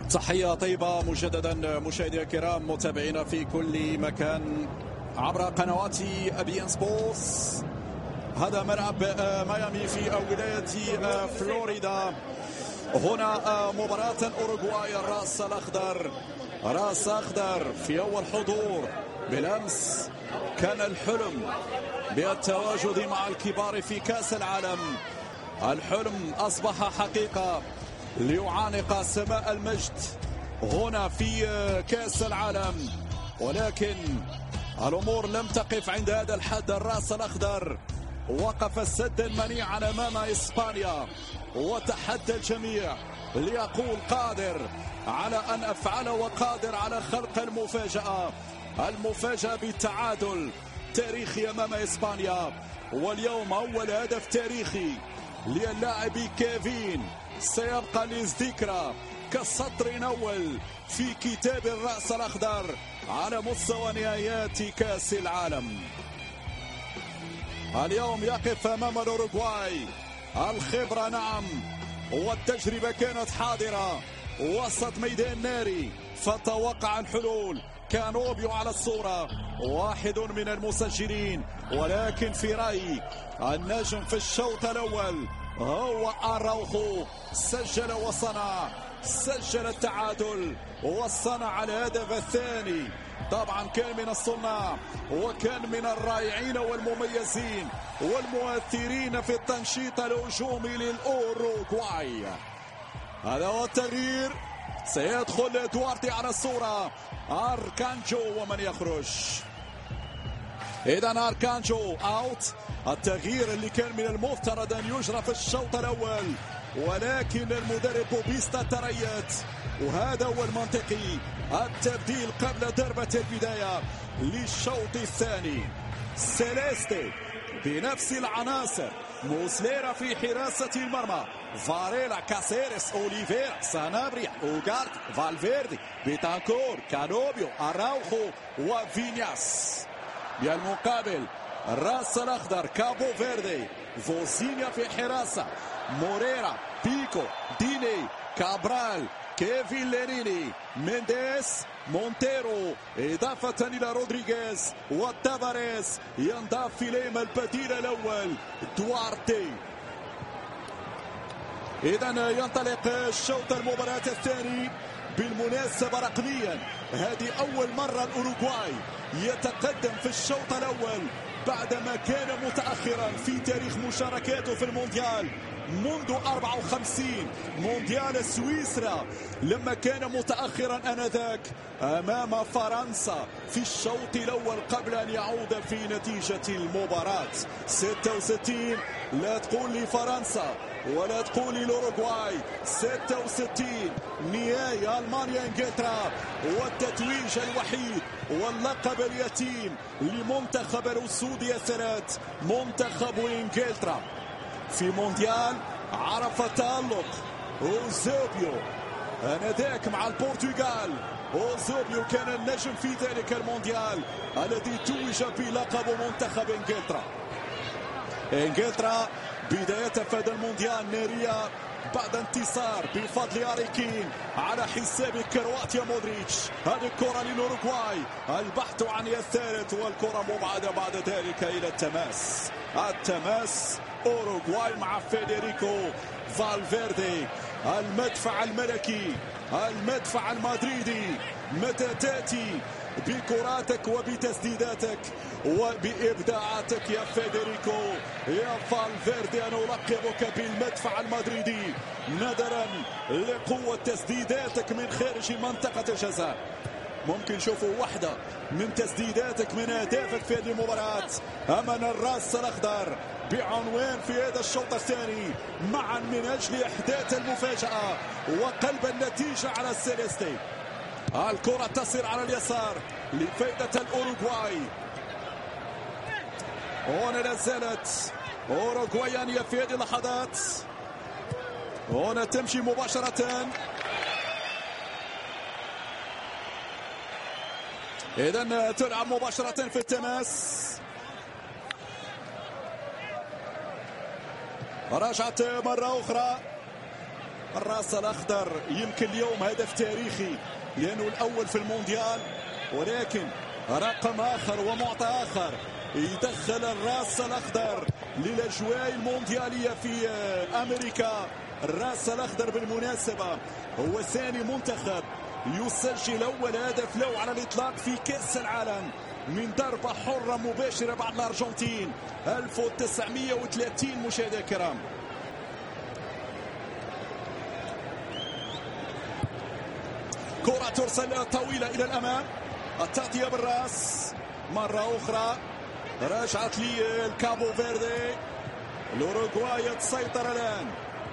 تحية طيبة مجددا مشاهدينا الكرام متابعينا في كل مكان عبر قنوات بي ان سبورتس. هذا ملعب ميامي في ولاية فلوريدا. هنا مباراة أوروغواي الرأس الأخضر. رأس أخضر في أول حضور بالأمس كان الحلم بالتواجد مع الكبار في كأس العالم. الحلم أصبح حقيقة ليعانق سماء المجد هنا في كأس العالم، ولكن الأمور لم تقف عند هذا الحد. الرأس الأخضر وقف سدا منيعا أمام إسبانيا وتحدى الجميع ليقول قادر على أن أفعل وقادر على خلق المفاجأة بالتعادل تاريخي أمام إسبانيا. واليوم أول هدف تاريخي للاعب كيفين سيبقى للذكرى كسطر أول في كتاب الرأس الأخضر على مستوى نهائيات كأس العالم. اليوم يقف أمام الأوروغواي. الخبرة نعم والتجربة كانت حاضرة وسط ميدان ناري، فتوقع الحلول. كانوبيو على الصورة واحد من المسجلين، ولكن في رأيي النجم في الشوط الأول هو أراوخو. سجل وصنع، سجل التعادل وصنع الهدف الثاني. طبعا كان من الصناع وكان من الرائعين والمميزين والمؤثرين في التنشيط الهجومي للأوروغواي. هذا هو التغيير. سيدخل دوارتي على الصورة. أركانجو ومن يخرج. إذن أركانجو أوت. التغيير اللي كان من المفترض أن يجرى في الشوط الأول، ولكن المدرب بوبيستا تريت، وهذا هو المنطقي. التبديل قبل ضربة البداية للشوط الثاني. سيليستي بنفس العناصر. موسليرا في حراسة المرمى، فاريلا، كاسيريس، أوليفيرا، سانابريا، أوغارت، فالفيردي، بيتانكور، كانوبيو، أراوخو وفينياس. بالمقابل الرأس الأخضر كابو فيردي، فوزينيا في حراسة، موريرا، بيكو، ديني، كابرال، كيفين ليريني، مينديس، مونتيرو، إضافة إلى رودريغيز وتافاريز. ينضاف إليهم البديل الأول دوارتي. إذن ينطلق الشوط المباراة الثاني. بالمناسبة رقميا هذه أول مرة الأوروغواي يتقدم في الشوط الأول بعدما كان متأخرا في تاريخ مشاركاته في المونديال منذ 54 مونديال سويسرا، لما كان متأخرا آنذاك أمام فرنسا في الشوط الأول قبل أن يعود في نتيجة المباراة. 66 لا تقول لي فرنسا ولا تقول لي الأوروغواي. 66 نهائي ألمانيا إنجلترا، والتتويج الوحيد واللقب اليتيم لمنتخب الأسود الثلاث منتخب إنجلترا في مونديال عرف تألق أوزوبيو آنذاك مع البرتغال. أوزوبيو كان النجم في ذلك المونديال الذي توج بلقب منتخب إنجلترا. بداية في هذا المونديال نارية بعد انتصار بفضل هاري كين على حساب كرواتيا مودريتش. هذه الكرة للأوروغواي، البحث عن الثالث والكرة مبعدة بعد ذلك إلى التماس. أوروغواي مع فيدريكو فالفيردي. المدفع الملكي، المدفع المدريدي. متى تأتي بكراتك وبتسديداتك وبإبداعاتك يا فيدريكو يا فالفيردي؟ أنا ألقبك بالمدفع المدريدي نظرا لقوة تسديداتك من خارج منطقة الجزاء. ممكن نشوفوا واحدة من تسديداتك من أهدافك في هذه المباراة أمام الرأس الأخضر بعنوان في هذا الشوط الثاني معا من أجل إحداث المفاجأة وقلب النتيجة على السيليستي. الكرة تصل على اليسار لفائدة الأوروغواي. هنا لا زالت أوروغوايانية في هذه اللحظات. هنا تمشي مباشرة. إذن تلعب مباشرة في التماس. رجعت مرة أخرى الراس الأخضر يمكن اليوم هدف تاريخي لأنه الأول في المونديال، ولكن رقم آخر ومعطى آخر يدخل الراس الأخضر للأجواء المونديالية في أمريكا. الراس الأخضر بالمناسبة هو ثاني منتخب يسجل أول هدف له على الإطلاق في كأس العالم من ضربة حرة مباشرة بعد الأرجنتين 1930. مشاهدينا الكرام، كرة ترسل طويلة إلى الأمام، التغطية بالرأس مرة أخرى، رجعت لي الكابو فيردي. الأوروغواي تسيطر الآن.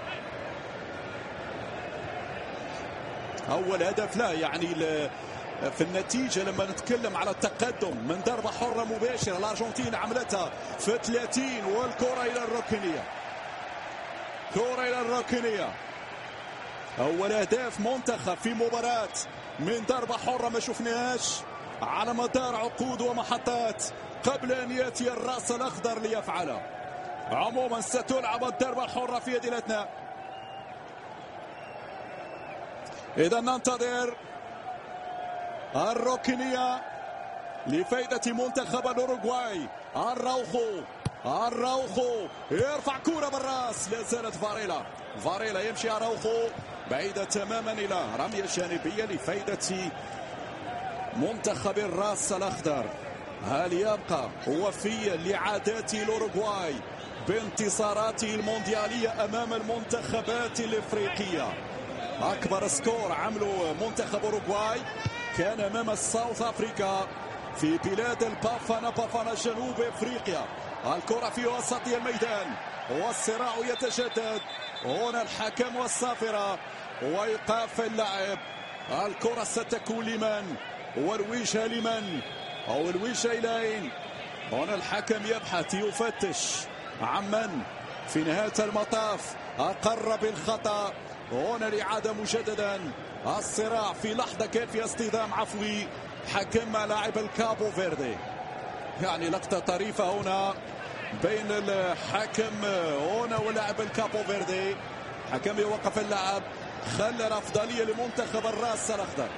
أول هدف لا يعني في النتيجة لما نتكلم على التقدم من ضربة حرة مباشرة الأرجنتين عملتها في 30، والكرة إلى الركنية، كرة إلى الركنية. أول أهداف منتخب في مباراة من ضربة حرة ما شفناهاش على مدار عقود ومحطات قبل أن يأتي الرأس الأخضر ليفعلها. عموما ستلعب الضربة الحرة في يد الأثناء. إذا ننتظر الركنية لفائدة منتخب الأوروغواي. الراوخو يرفع كرة بالراس، لا زالت فاريلا يمشي الراوخو بعيدة تماما إلى رمية جانبية لفائدة منتخب الراس الأخضر. هل يبقى وفيا لعادات الأوروغواي بانتصاراته المونديالية أمام المنتخبات الإفريقية؟ أكبر سكور عمله منتخب أوروغواي كان أمام الساوث أفريقيا في بلاد بافانا جنوب أفريقيا. الكرة في وسط الميدان والصراع يتجدد. هنا الحكم والصافرة وإيقاف اللعب. الكرة ستكون لمن؟ والوجهة لمن؟ أو الوجهة إلى؟ هنا الحكم يبحث يفتش عمن في نهاية المطاف أقر بالخطأ. هنا الإعادة مجددا. الصراع في لحظة كان في اصطدام عفوي حكم لاعب الكابو فيردي. يعني لقطة طريفة هنا بين الحكم هنا ولاعب الكابو فيردي. حكم يوقف اللعب، خلى الأفضلية لمنتخب الراس الأخضر.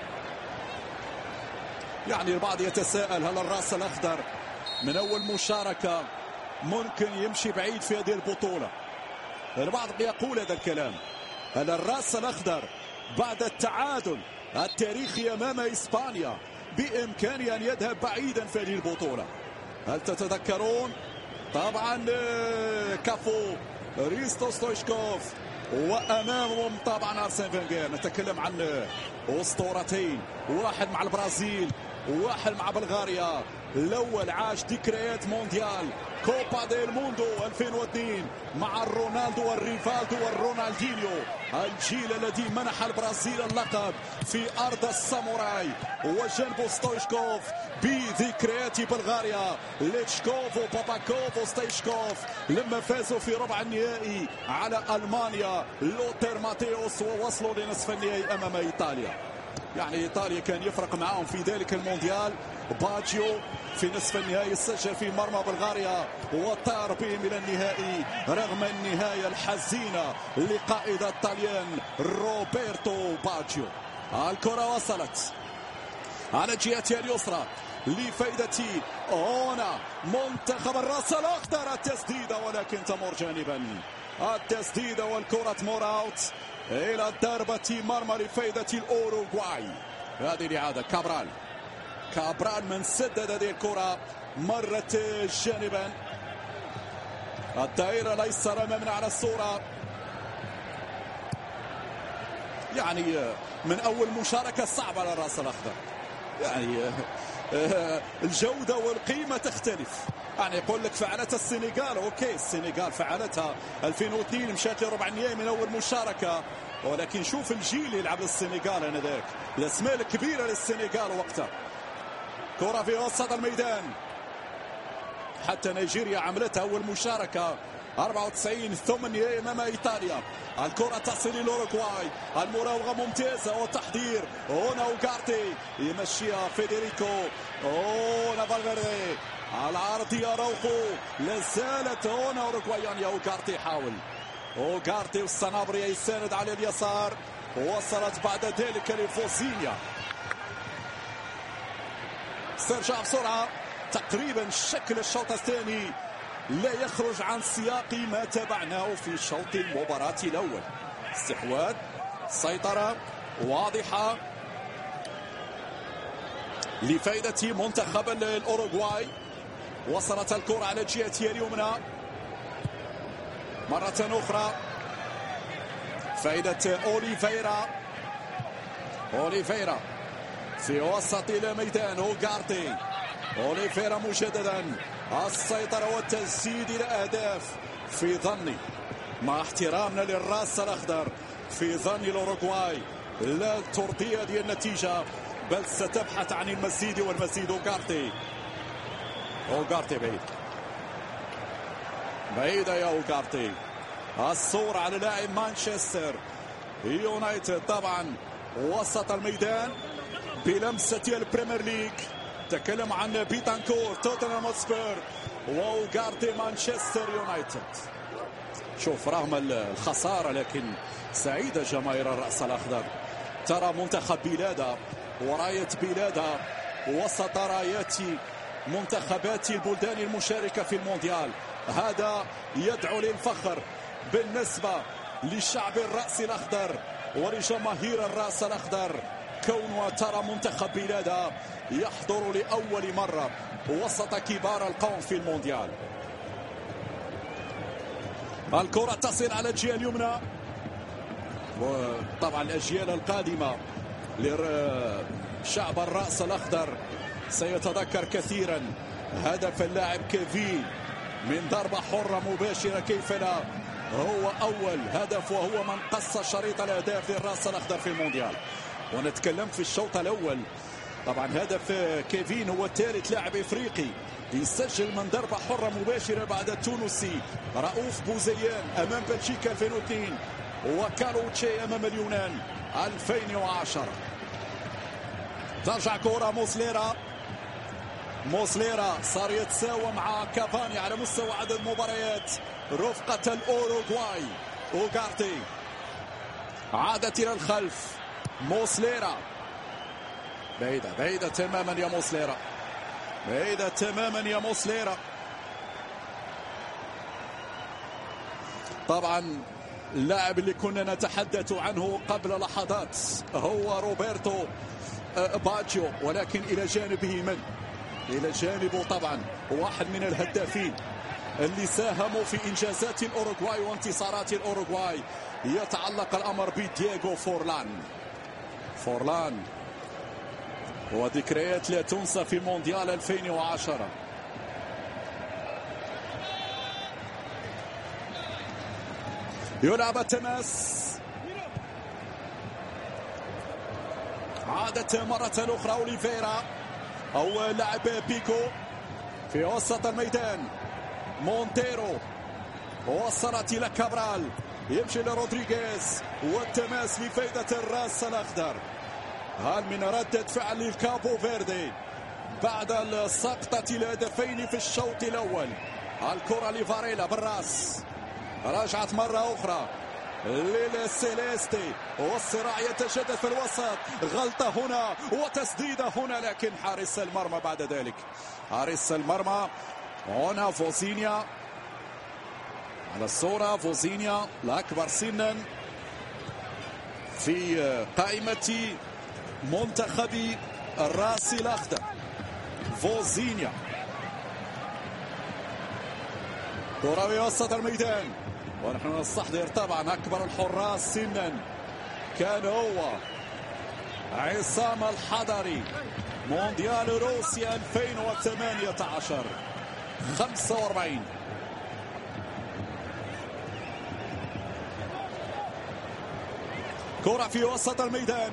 يعني البعض يتساءل هل الراس الأخضر من أول مشاركة ممكن يمشي بعيد في هذه البطولة؟ البعض يقول هذا الكلام. هل الراس الأخضر بعد التعادل التاريخي أمام إسبانيا بإمكانه أن يذهب بعيدا في هذه البطولة؟ هل تتذكرون؟ طبعا كافو، ريستو ستويشكوف، وأمامهم طبعا أرسن فينغر. نتكلم عن أسطورتين، واحد مع البرازيل وواحد مع بلغاريا. الأول عاش ذكريات مونديال كوبا ديل موندو 2002 مع رونالدو والريفالدو والرونالدينيو، الجيل الذي منح البرازيل اللقب في أرض الساموراي. وجنبه ستويشكوف بذكريات بلغاريا، ليتشكوف وباباكوف وستيشكوف لما فازوا في ربع النهائي على ألمانيا لوتر ماتيوس ووصلوا لنصف النهائي أمام إيطاليا. يعني إيطاليا كان يفرق معهم في ذلك المونديال. باجيو في نصف النهائي سجل في مرمى بلغاريا وطار بهم إلى النهائي رغم النهاية الحزينة لقائد الطليان روبرتو باجيو. الكرة وصلت على جهتها اليسرى لفائدة هنا منتخب الراس الأخضر. التسديدة ولكن تمر جانبا. التسديدة والكرة تمر اوت إلى ضربة مرمى لفائدة الأوروغواي. هذه الإعادة كابرال من سدد هذه الكرة مرت جانبا. الدائرة الأيسر أمامنا على الصورة. يعني من أول مشاركة صعبة على الراس الأخضر. يعني الجودة والقيمة تختلف. يعني يقول لك فعلتها السنغال، اوكي السنغال فعلتها 2002 مشات لربع النهائي من اول مشاركه، ولكن شوف الجيل اللي يلعب للسنغال انذاك، الاسماء الكبيره للسنغال وقتها. كره في وسط الميدان، حتى نيجيريا عملتها اول مشاركه 94 ثم النهائي امام ايطاليا. الكره تصل للاوروغواي، المراوغه ممتازه والتحضير. هنا اوغارتي يمشيها فيدريكو، هنا فالفيردي على العرض يا روخو، لازالت هنا اوروغواي. يعني اوغارتي يحاول اوغارتي والصنابري يساند على اليسار، وصلت بعد ذلك لفوزينيا. استرجع بسرعة. تقريبا شكل الشوط الثاني لا يخرج عن سياق ما تابعناه في شوط المباراة الأول. استحواذ، سيطرة واضحة لفائدة منتخب الأوروغواي. وصلت الكرة على جهتها اليمنى مرة أخرى، فائدة أوليفيرا في وسط الميدان. اوغارتي، أوليفيرا مجددا، السيطرة والتسديد الأهداف في ظني، مع احترامنا للراس الأخضر، في ظن الأوروغواي لا ترضي هذه النتيجة، بل ستبحث عن المزيد والمزيد. اوغارتي بعيدة يا اوغارتي. الصورة على لاعب مانشستر يونايتد طبعا وسط الميدان بلمسة البريمير ليج. تكلم عن بيتانكور توتنهام هوتسبير واوغارتي مانشستر يونايتد. شوف رغم الخسارة لكن سعيدة جماهير الرأس الأخضر. ترى منتخب بلادها وراية بلادها وسط رايات منتخبات البلدان المشاركة في المونديال. هذا يدعو للفخر بالنسبة للشعب الرأس الأخضر ولجماهير الرأس الأخضر، كونها ترى منتخب بلادها يحضر لأول مرة وسط كبار القوم في المونديال. الكرة تصل على الجهة اليمنى، وطبعا الأجيال القادمة لشعب الرأس الأخضر سيتذكر كثيرا هدف اللاعب كيفين من ضربة حرة مباشرة، كيف لا، هو أول هدف وهو من قص شريط الأهداف للرأس الأخضر في المونديال. ونتكلم في الشوط الأول طبعا هدف كيفين هو ثالث لاعب إفريقي يسجل من ضربة حرة مباشرة بعد التونسي رؤوف بوزيان أمام بلجيكا 2002 وكالوتشي أمام اليونان 2010. ترجع كرة موسليرا صار يتساوى مع كافاني على مستوى عدد المباريات رفقة الأوروغواي. اوغارتي عادت إلى الخلف، موسليرا بعيدة تماما يا موسليرا، بعيدة تماما يا موسليرا. طبعا اللاعب اللي كنا نتحدث عنه قبل لحظات هو روبرتو باجيو، ولكن إلى جانبه إلى جانبه طبعا واحد من الهدافين اللي ساهموا في إنجازات الأوروغواي وانتصارات الأوروغواي، يتعلق الأمر بدييغو فورلان وذكريات لا تنسى في مونديال 2010. يلعب التماس، عادت مرة أخرى أوليفيرا أو لاعب بيكو في وسط الميدان. مونتيرو وصلت إلى كابرال، يمشي لرودريغيز والتماس لفائدة الراس الأخضر. هل من ردة فعل للكابو فيردي بعد السقطة الهدفين في الشوط الأول؟ الكرة لفاريلا بالراس، رجعت مرة أخرى للسيليستي والصراع يتجدد في الوسط. غلطة هنا وتسديدة هنا، لكن حارس المرمى بعد ذلك، حارس المرمى هنا فوزينيا على الصورة. فوزينيا الأكبر سنا في قائمة منتخب الراس الأخضر. فوزينيا كرة في وسط الميدان، ونحن نستحضر طبعا أكبر الحراس سنا كان هو عصام الحضري مونديال روسيا 2018 45. كرة في وسط الميدان،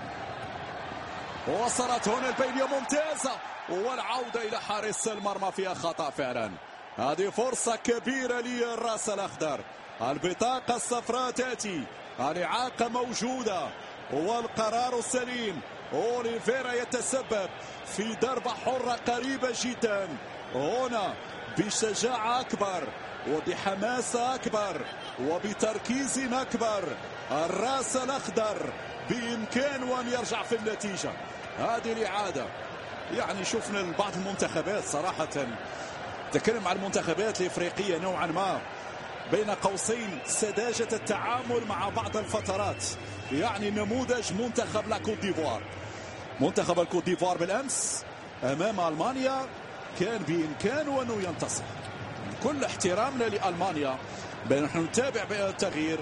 وصلت هنا البينية ممتازة، والعودة إلى حارس المرمى فيها خطأ فعلا. هذه فرصة كبيرة للراس الأخضر، البطاقة الصفراء تأتي، الإعاقة موجودة والقرار سليم. أوليفيرا يتسبب في ضربة حرة قريبة جدا هنا بشجاعة أكبر وبحماسة أكبر وبتركيز أكبر. الراس الأخضر بإمكانه أن يرجع في النتيجة. هذه الإعادة يعني شفنا بعض المنتخبات صراحة، تكلم عن المنتخبات الإفريقية نوعا ما بين قوسين سذاجة التعامل مع بعض الفترات. يعني نموذج منتخب لاكوت ديفوار. منتخب الكوت ديفوار بالأمس أمام ألمانيا كان بإمكانه أنه ينتصر. كل احترامنا لألمانيا، نحن نتابع التغيير